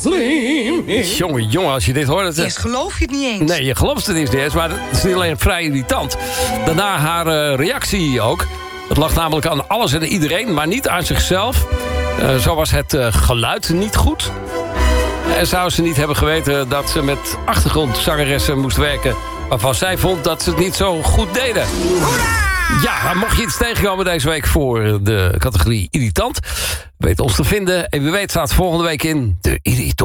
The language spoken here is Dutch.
Jongen, als je dit hoort... Eerst geloof je het niet eens. Nee, je gelooft het niet eens, maar het is niet alleen vrij irritant. Daarna haar reactie ook. Het lag namelijk aan alles en iedereen, maar niet aan zichzelf. Zo was het geluid niet goed. En zou ze niet hebben geweten dat ze met achtergrondzangeressen moest werken... waarvan zij vond dat ze het niet zo goed deden. Hoera! Ja, mocht je iets tegenkomen deze week voor de categorie irritant... weet ons te vinden. En wie weet staat volgende week in de irritant.